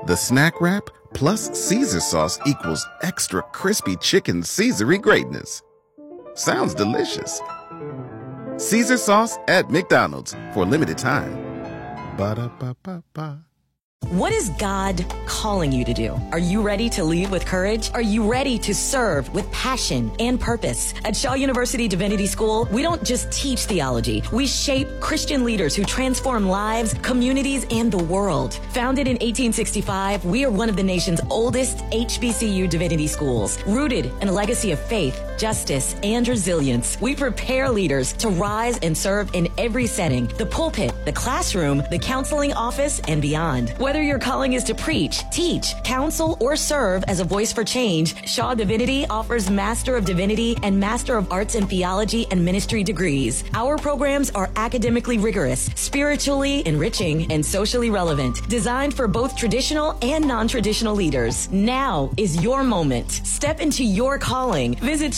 The snack wrap plus Caesar sauce equals extra crispy chicken Caesar-y greatness. Sounds delicious. Caesar sauce at McDonald's for a limited time. Ba-da-ba-ba-ba. What is God calling you to do? Are you ready to lead with courage? Are you ready to serve with passion and purpose? At Shaw University Divinity School, we don't just teach theology. We shape Christian leaders who transform lives, communities, and the world. Founded in 1865, we are one of the nation's oldest HBCU divinity schools, rooted in a legacy of faith, justice, and resilience. We prepare leaders to rise and serve in every setting, the pulpit, the classroom, the counseling office, and beyond. Whether your calling is to preach, teach, counsel, or serve as a voice for change, Shaw Divinity offers Master of Divinity and Master of Arts in Theology and Ministry degrees. Our programs are academically rigorous, spiritually enriching, and socially relevant, designed for both traditional and non-traditional leaders. Now is your moment. Step into your calling. Visit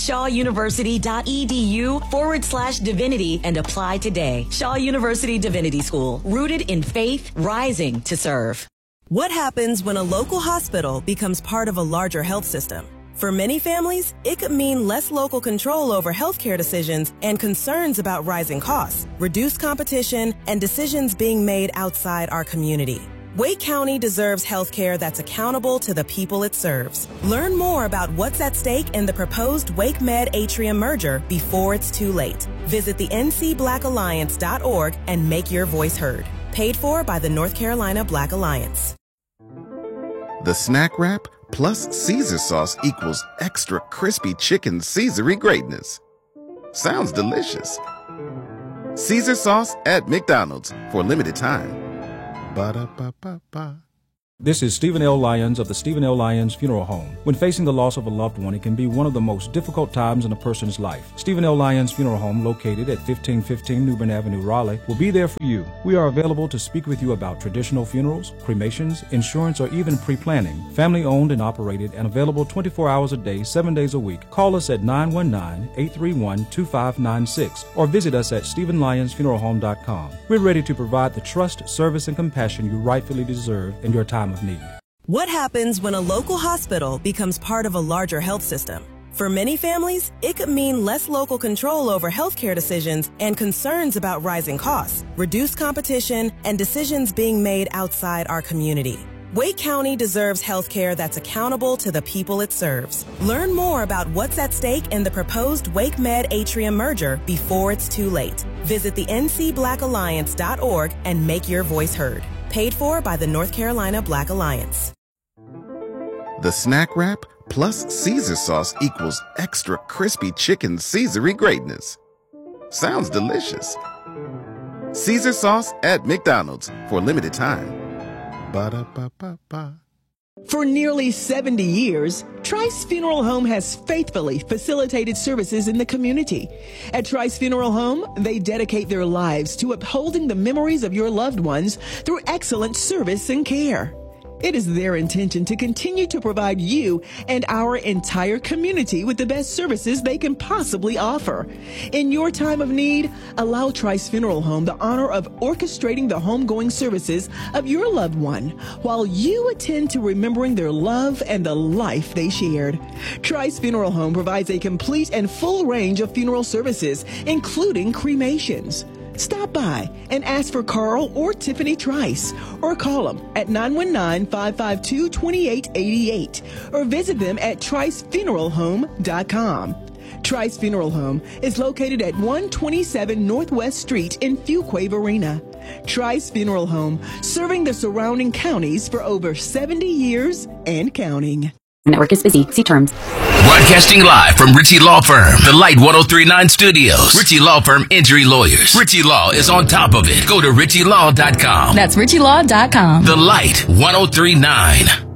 shawuniversity.edu/divinity and apply today. Shaw University Divinity School, rooted in faith, rising to serve. What happens when a local hospital becomes part of a larger health system? For many families, it could mean less local control over healthcare decisions and concerns about rising costs, reduced competition, and decisions being made outside our community. Wake County deserves healthcare that's accountable to the people it serves. Learn more about what's at stake in the proposed Wake Med Atrium merger before it's too late. Visit the ncblackalliance.org and make your voice heard. Paid for by the North Carolina Black Alliance. The snack wrap plus Caesar sauce equals extra crispy chicken Caesar-y greatness. Sounds delicious. Caesar sauce at McDonald's for a limited time. Ba-da-ba-ba-ba. This is Stephen L. Lyons of the Stephen L. Lyons Funeral Home. When facing the loss of a loved one, it can be one of the most difficult times in a person's life. Stephen L. Lyons Funeral Home, located at 1515 New Bern Avenue, Raleigh, will be there for you. We are available to speak with you about traditional funerals, cremations, insurance, or even pre-planning. Family-owned and operated and available 24 hours a day, 7 days a week. Call us at 919-831-2596 or visit us at StephenLyonsFuneralHome.com. We're ready to provide the trust, service, and compassion you rightfully deserve in your time of need. What happens when a local hospital becomes part of a larger health system? For many families, it could mean less local control over healthcare decisions and concerns about rising costs, reduced competition, and decisions being made outside our community. Wake County deserves healthcare that's accountable to the people it serves. Learn more about what's at stake in the proposed Wake Med Atrium merger before it's too late. Visit the ncblackalliance.org and make your voice heard. Paid for by the North Carolina Black Alliance. The snack wrap plus Caesar sauce equals extra crispy chicken Caesar-y greatness. Sounds delicious. Caesar sauce at McDonald's for a limited time. Ba-da-ba-ba-ba. For nearly 70 years, Trice Funeral Home has faithfully facilitated services in the community. At Trice Funeral Home, they dedicate their lives to upholding the memories of your loved ones through excellent service and care. It is their intention to continue to provide you and our entire community with the best services they can possibly offer. In your time of need, allow Trice Funeral Home the honor of orchestrating the homegoing services of your loved one while you attend to remembering their love and the life they shared. Trice Funeral Home provides a complete and full range of funeral services, including cremations. Stop by and ask for Carl or Tiffany Trice, or call them at 919-552-2888, or visit them at tricefuneralhome.com. Trice Funeral Home is located at 127 Northwest Street in Fuquay Varina. Trice Funeral Home, serving the surrounding counties for over 70 years and counting. Network is busy. See terms. Broadcasting live from Ritchie Law Firm, the Light 1039 Studios. Ritchie Law Firm Injury Lawyers. Ritchie Law is on top of it. Go to ritchielaw.com. That's ritchielaw.com. The Light 1039.